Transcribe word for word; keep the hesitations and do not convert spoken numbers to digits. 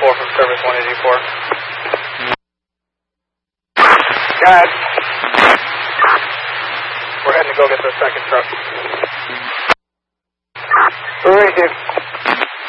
four from service one eighty-four. Guys, we're heading to go get the second truck.